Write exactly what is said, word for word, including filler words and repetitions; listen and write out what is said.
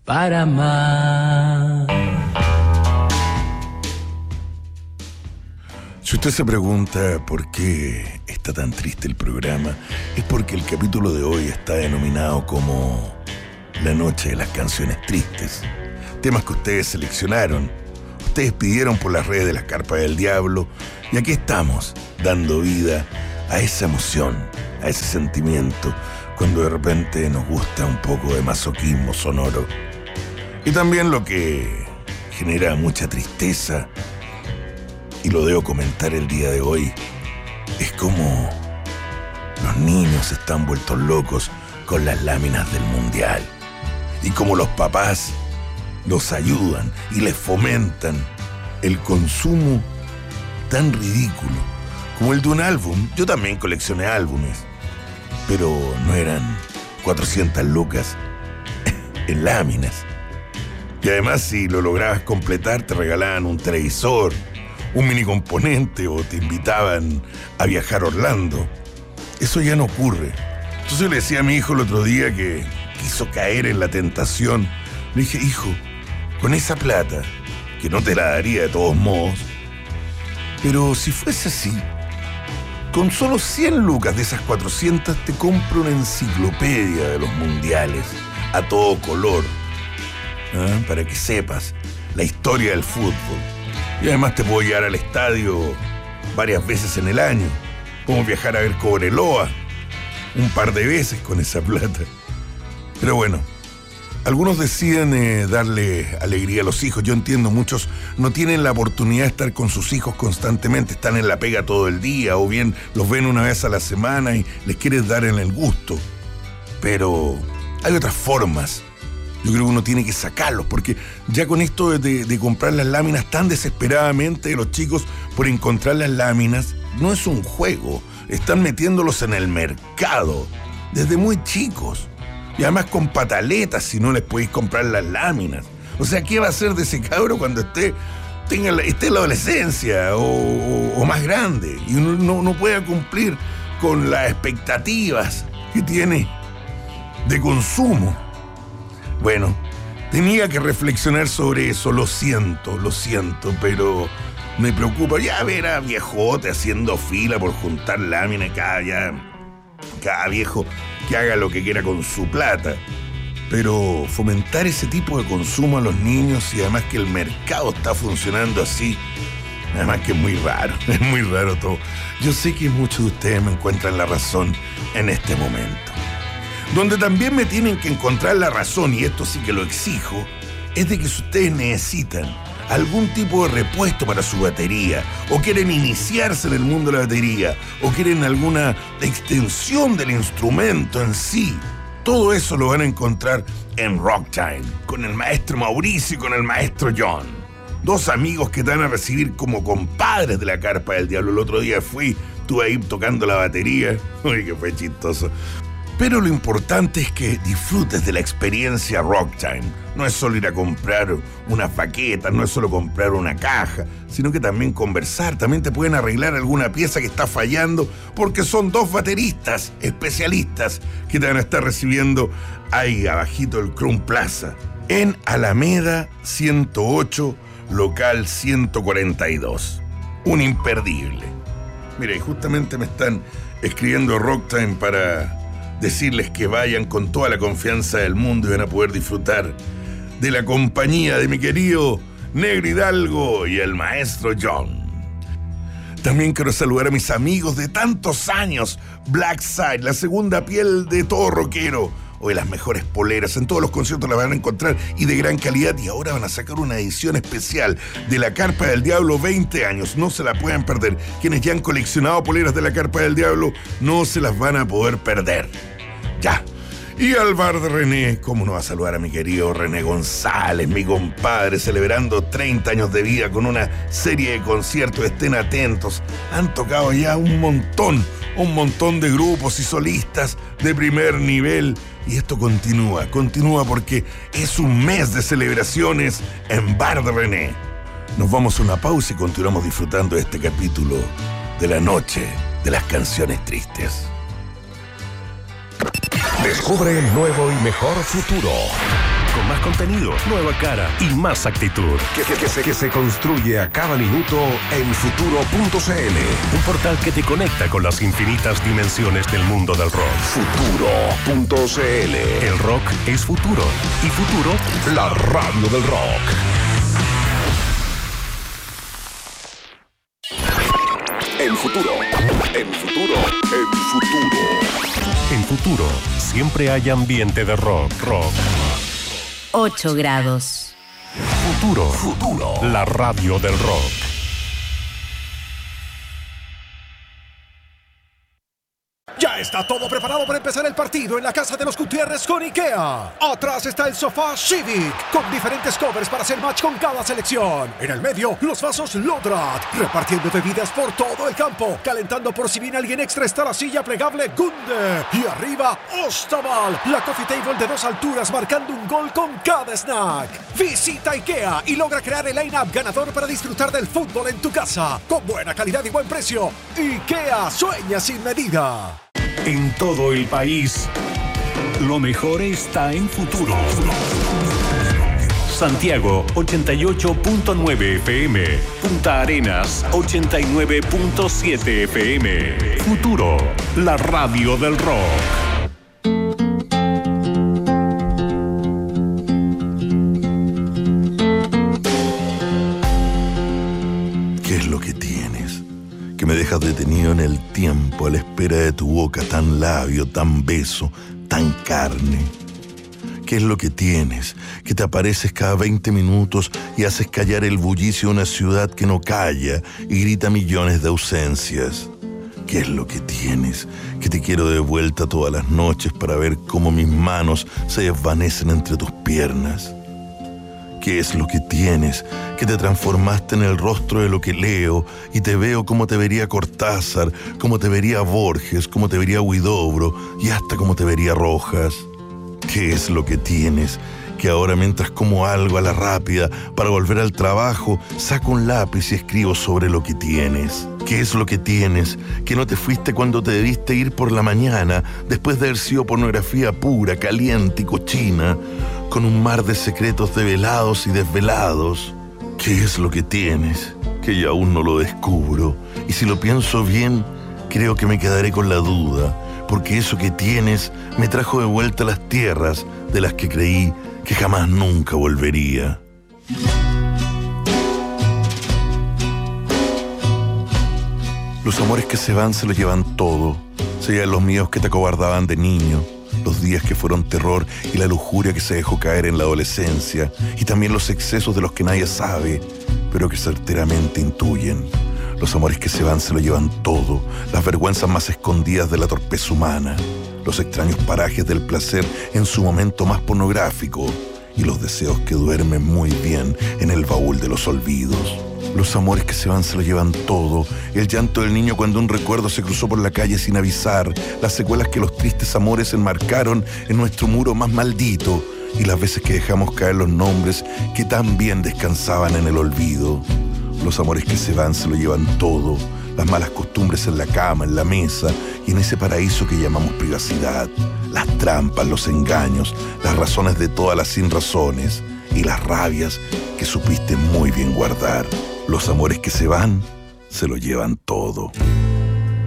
para amar. Si usted se pregunta por qué está tan triste el programa, es porque el capítulo de hoy está denominado como La Noche de las Canciones Tristes. Temas que ustedes seleccionaron, ustedes pidieron por las redes de las Carpas del Diablo, y aquí estamos, dando vida a esa emoción, a ese sentimiento, cuando de repente nos gusta un poco de masoquismo sonoro. Y también lo que genera mucha tristeza, y lo debo comentar el día de hoy, es como los niños están vueltos locos con las láminas del mundial. Y como los papás los ayudan y les fomentan el consumo tan ridículo como el de un álbum. Yo también coleccioné álbumes, pero no eran cuatrocientas lucas en láminas. Y además, si lo lograbas completar, te regalaban un televisor, un mini componente, o te invitaban a viajar a Orlando. Eso ya no ocurre. Entonces le decía a mi hijo el otro día que quiso caer en la tentación. Le dije, hijo, con esa plata, que no te la daría de todos modos, pero si fuese así, con solo cien lucas de esas cuatrocientas te compro una enciclopedia de los mundiales a todo color, ¿ah? Para que sepas la historia del fútbol. Y además te puedo llevar al estadio varias veces en el año. Podemos viajar a ver Cobreloa un par de veces con esa plata. Pero bueno, algunos deciden eh, darle alegría a los hijos. Yo entiendo, muchos no tienen la oportunidad de estar con sus hijos constantemente, están en la pega todo el día, o bien los ven una vez a la semana y les quieres dar en el gusto. Pero hay otras formas. Yo creo que uno tiene que sacarlos, porque ya con esto de, de, de comprar las láminas tan desesperadamente de los chicos por encontrar las láminas, no es un juego. Están metiéndolos en el mercado desde muy chicos. Y además con pataletas si no les podéis comprar las láminas. O sea, ¿qué va a hacer de ese cabro cuando esté, tenga la, esté en la adolescencia o, o, o más grande? Y uno no, no pueda cumplir con las expectativas que tiene de consumo. Bueno, tenía que reflexionar sobre eso, lo siento, lo siento, pero me preocupa. Ya ver a viejote haciendo fila por juntar láminas, cada, ya, cada viejo que haga lo que quiera con su plata. Pero fomentar ese tipo de consumo a los niños, y además que el mercado está funcionando así, además que es muy raro, es muy raro todo. Yo sé que muchos de ustedes me encuentran la razón en este momento. Donde también me tienen que encontrar la razón, y esto sí que lo exijo, es de que si ustedes necesitan algún tipo de repuesto para su batería, o quieren iniciarse en el mundo de la batería, o quieren alguna extensión del instrumento en sí, todo eso lo van a encontrar en Rock Time, con el maestro Mauricio y con el maestro John. Dos amigos que te van a recibir como compadres de la Carpa del Diablo. El otro día fui, estuve ahí tocando la batería, uy, que fue chistoso. Pero lo importante es que disfrutes de la experiencia Rock Time. No es solo ir a comprar unas baquetas, no es solo comprar una caja, sino que también conversar. También te pueden arreglar alguna pieza que está fallando, porque son dos bateristas especialistas que te van a estar recibiendo ahí abajito del Crown Plaza, en Alameda ciento ocho, local ciento cuarenta y dos. Un imperdible. Mira, y justamente me están escribiendo Rock Time para decirles que vayan con toda la confianza del mundo y van a poder disfrutar de la compañía de mi querido Negro Hidalgo y el maestro John. También quiero saludar a mis amigos de tantos años, Black Side, la segunda piel de todo rockero. Hoy las mejores poleras, en todos los conciertos las van a encontrar y de gran calidad. Y ahora van a sacar una edición especial de la Carpa del Diablo, veinte años. No se la pueden perder. Quienes ya han coleccionado poleras de la Carpa del Diablo no se las van a poder perder. Ya. Y al bar de René, cómo no va a saludar a mi querido René González, mi compadre, celebrando treinta años de vida con una serie de conciertos. Estén atentos, han tocado ya un montón, un montón de grupos y solistas de primer nivel. Y esto continúa, continúa porque es un mes de celebraciones en Bar de René. Nos vamos a una pausa y continuamos disfrutando de este capítulo de la noche de las canciones tristes. Descubre el nuevo y mejor futuro. con más contenido, nueva cara y más actitud. Que, que, que, se, que se construye a cada minuto en futuro punto c l. Un portal que te conecta con las infinitas dimensiones del mundo del rock. futuro punto c l. El rock es futuro. Y futuro, la radio del rock. En futuro, en futuro, en futuro. En futuro, siempre hay ambiente de rock, rock. ocho grados. Futuro, futuro, la radio del rock. Ya está todo preparado para empezar el partido en la casa de los Gutiérrez con IKEA. Atrás está el sofá Civic, con diferentes covers para hacer match con cada selección. En el medio, los vasos Lodrat, repartiendo bebidas por todo el campo. Calentando por si viene alguien extra está la silla plegable Gunde. Y arriba, Ostaval, la coffee table de dos alturas marcando un gol con cada snack. Visita IKEA y logra crear el line-up ganador para disfrutar del fútbol en tu casa. Con buena calidad y buen precio. IKEA sueña sin medida. En todo el país, lo mejor está en futuro. Santiago ochenta y ocho punto nueve F M, Punta Arenas ochenta y nueve punto siete F M. Futuro, la radio del rock. ¿Qué es lo que tienes? Que me dejas detenido en el tiempo a la espera de tu boca, tan labio, tan beso, tan carne. ¿Qué es lo que tienes? Que te apareces cada veinte minutos y haces callar el bullicio de una ciudad que no calla y grita millones de ausencias. ¿Qué es lo que tienes? Que te quiero de vuelta todas las noches para ver cómo mis manos se desvanecen entre tus piernas. ¿Qué es lo que tienes? Que te transformaste en el rostro de lo que leo y te veo como te vería Cortázar, como te vería Borges, como te vería Huidobro y hasta como te vería Rojas. ¿Qué es lo que tienes? Que ahora mientras como algo a la rápida para volver al trabajo, saco un lápiz y escribo sobre lo que tienes. ¿Qué es lo que tienes? Que no te fuiste cuando te debiste ir por la mañana, después de haber sido pornografía pura, caliente y cochina, con un mar de secretos develados y desvelados. ¿Qué es lo que tienes? Que yo aún no lo descubro. Y si lo pienso bien, creo que me quedaré con la duda, porque eso que tienes me trajo de vuelta a las tierras de las que creí que jamás nunca volvería. Los amores que se van se lo llevan todo, sean los míos que te acobardaban de niño, los días que fueron terror y la lujuria que se dejó caer en la adolescencia, y también los excesos de los que nadie sabe, pero que certeramente intuyen. Los amores que se van se lo llevan todo, las vergüenzas más escondidas de la torpeza humana, los extraños parajes del placer en su momento más pornográfico, y los deseos que duermen muy bien en el baúl de los olvidos. Los amores que se van se lo llevan todo, el llanto del niño cuando un recuerdo se cruzó por la calle sin avisar, las secuelas que los tristes amores enmarcaron en nuestro muro más maldito, y las veces que dejamos caer los nombres que tan bien descansaban en el olvido. Los amores que se van se lo llevan todo, las malas costumbres en la cama, en la mesa y en ese paraíso que llamamos privacidad, las trampas, los engaños, las razones de todas las sinrazones y las rabias que supiste muy bien guardar. Los amores que se van se lo llevan todo.